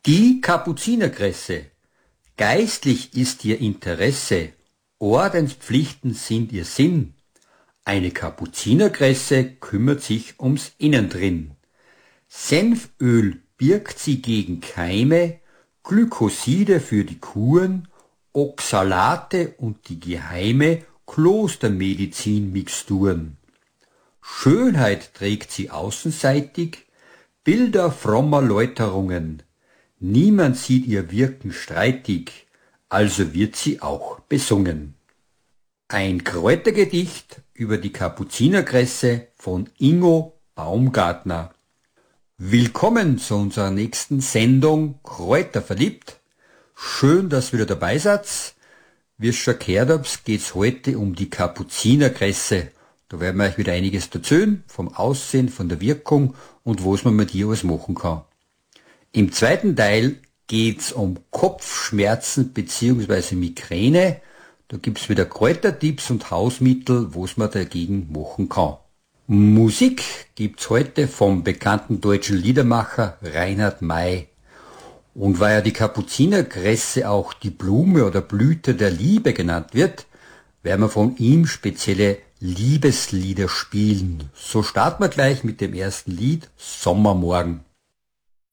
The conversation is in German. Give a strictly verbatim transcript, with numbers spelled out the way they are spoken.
Die Kapuzinerkresse. Geistlich ist ihr Interesse, Ordenspflichten sind ihr Sinn. Eine Kapuzinerkresse kümmert sich ums Innendrin. Senföl birgt sie gegen Keime, Glykoside für die Kuren, Oxalate und die geheime Klostermedizin-Mixturen. Schönheit trägt sie außenseitig, Bilder frommer Läuterungen. Niemand sieht ihr Wirken streitig, also wird sie auch besungen. Ein Kräutergedicht über die Kapuzinerkresse von Ingo Baumgartner. Willkommen zu unserer nächsten Sendung Kräuter verliebt. Schön, dass ihr wieder dabei seid. Wie es schon gehört habt, geht es heute um die Kapuzinerkresse. Da werden wir euch wieder einiges erzählen, vom Aussehen, von der Wirkung und was man mit ihr alles machen kann. Im zweiten Teil geht's um Kopfschmerzen bzw. Migräne. Da gibt's wieder Kräutertipps und Hausmittel, was man dagegen machen kann. Musik gibt's heute vom bekannten deutschen Liedermacher Reinhard May. Und weil ja die Kapuzinerkresse auch die Blume oder Blüte der Liebe genannt wird, werden wir von ihm spezielle Liebeslieder spielen. So starten wir gleich mit dem ersten Lied Sommermorgen.